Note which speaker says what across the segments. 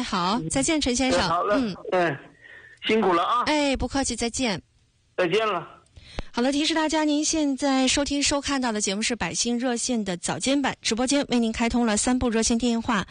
Speaker 1: 哎，好，再见，陈先生。
Speaker 2: 好了，辛苦了啊。
Speaker 1: 哎，不客气，再见。
Speaker 2: 再见了。
Speaker 1: 好了，提示大家，您现在收听收看到的节目是百姓热线的早间版直播间，为您开通了3部热线电话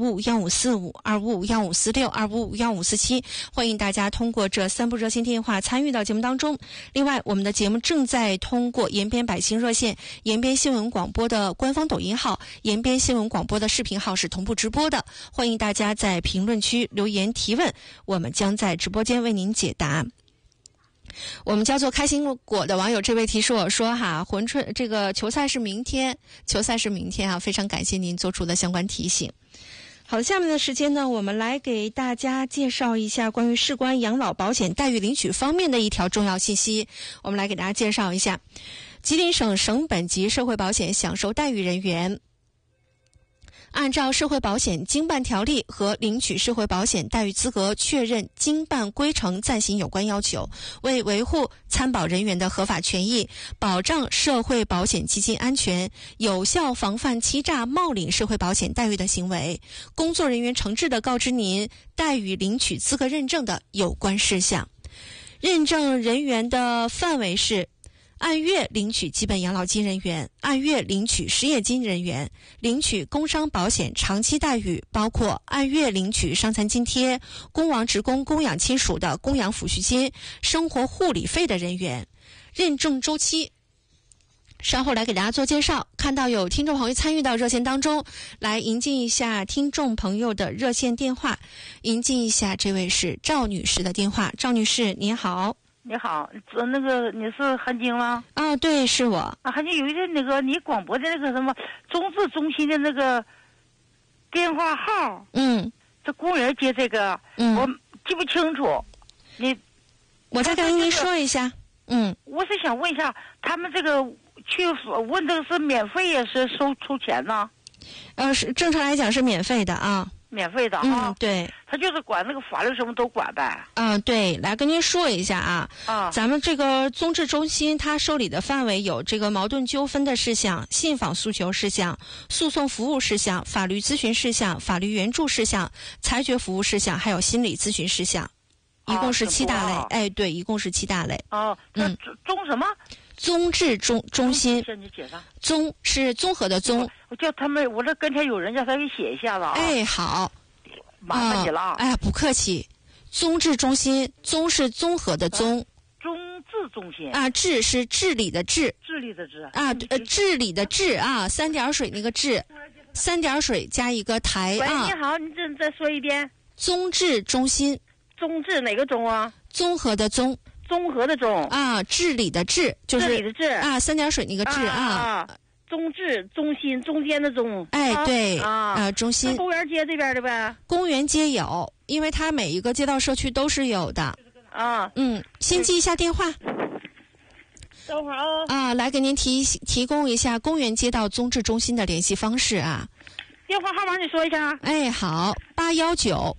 Speaker 1: ：2551545、2551546、2551547，欢迎大家通过这3部热线电话参与到节目当中。另外，我们的节目正在通过延边百姓热线、延边新闻广播的官方抖音号、延边新闻广播的视频号是同步直播的，欢迎大家在评论区留言提问，我们将在直播间为您解答。我们叫做开心果的网友这位提示我说珲春这个球赛是明天啊，非常感谢您做出的相关提醒。好，下面的时间呢，我们来给大家介绍一下关于事关养老保险待遇领取方面的一条重要信息。我们来给大家介绍一下，吉林省省本级社会保险享受待遇人员按照社会保险经办条例和领取社会保险待遇资格确认经办规程暂行有关要求，为维护参保人员的合法权益，保障社会保险基金安全，有效防范欺诈冒领社会保险待遇的行为，工作人员诚挚地告知您待遇领取资格认证的有关事项。认证人员的范围是按月领取基本养老金人员，按月领取失业金人员，领取工伤保险长期待遇包括按月领取伤残津贴、工亡职工供养亲属的供养抚恤金、生活护理费的人员。认证周期稍后来给大家做介绍。看到有听众朋友参与到热线当中，来迎进一下听众朋友的热线电话，迎进一下这位是赵女士的电话。赵女士您好。
Speaker 3: 你好，那个你是韩晶吗？
Speaker 1: 啊，对，是我。
Speaker 3: 啊，韩晶，有一个那个你广播的那个什么中治中心的那个电话号，这工人接这个，我记不清楚。
Speaker 1: 我再跟您说一下。
Speaker 3: 我是想问一下，他们这个去问这个是免费也是收钱呢？
Speaker 1: 是正常来讲是免费的啊。
Speaker 3: 免费的啊，
Speaker 1: 对，
Speaker 3: 他就是管那个法律什么都管呗。
Speaker 1: 对，来跟您说一下啊，咱们这个综治中心它受理的范围有这个矛盾纠纷的事项、信访诉求事项、诉讼服务事项、法律咨询事项、法律援助事项、裁决服务事项，还有心理咨询事项，一共是7大类。哎，对，一共是7大类。
Speaker 3: 中什么？
Speaker 1: 综治中心，综是综合的综。
Speaker 3: 我叫他们，我这跟前有人叫他给写一下子啊。
Speaker 1: 哎，好，
Speaker 3: 麻烦你了。
Speaker 1: 哎呀，不客气。综治中心，综是综合的综。
Speaker 3: 中治中心
Speaker 1: 啊，治是治理的治。
Speaker 3: 治理的治
Speaker 1: 啊，治理的治啊，3点水那个治，3点水加一个台啊。
Speaker 3: 喂，你好，你再说一遍。
Speaker 1: 综治中心。
Speaker 3: 综治哪个综啊？
Speaker 1: 综合的综。
Speaker 3: 综合的综
Speaker 1: 啊，治理的治就是
Speaker 3: 治理的治
Speaker 1: 啊，3点水那个治啊。
Speaker 3: 中治中心中间的中。
Speaker 1: 哎，对中心。
Speaker 3: 公园街这边的呗？
Speaker 1: 公园街有，因为它每一个街道社区都是有的。先记一下电话。
Speaker 3: 等会儿
Speaker 1: 来给您提供一下公园街道综治中心的联系方式啊。
Speaker 3: 电话号码你说一下。
Speaker 1: 哎，好，819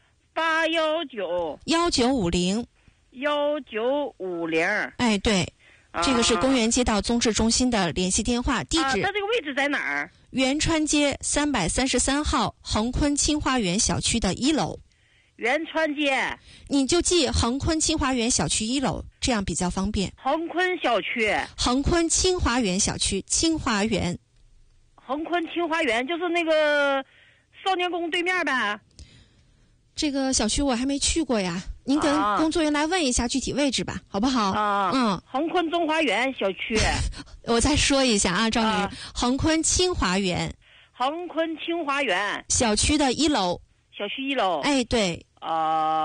Speaker 1: 1950
Speaker 3: 1950。
Speaker 1: 哎，对，这个是公园街道综治中心的联系电话，地址。
Speaker 3: 它这个位置在哪儿？
Speaker 1: 元川街333号恒坤清华园小区的1楼。
Speaker 3: 元川街，
Speaker 1: 你就记恒坤清华园小区1楼，这样比较方便。
Speaker 3: 恒坤小区，
Speaker 1: 恒坤清华园小区，清华园。
Speaker 3: 恒坤清华园就是那个少年宫对面呗。
Speaker 1: 这个小区我还没去过呀，您跟工作人员来问一下具体位置吧，好不好？
Speaker 3: 恒坤中华园小区。
Speaker 1: 我再说一下啊，赵女，恒坤清华园。
Speaker 3: 恒坤清华园
Speaker 1: 小区的1楼。
Speaker 3: 小区1楼。
Speaker 1: 哎，对。